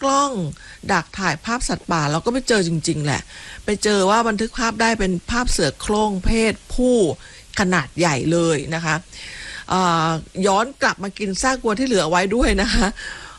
กล้องดักถ่ายภาพสัตว์ป่าเราก็ไปเจอจริงๆแหละไปเจอว่าบันทึกภาพได้เป็นภาพเสือโคร่งเพศผู้ขนาดใหญ่เลยนะคะย้อนกลับมากินซากวัวที่เหลือไว้ด้วยนะคะ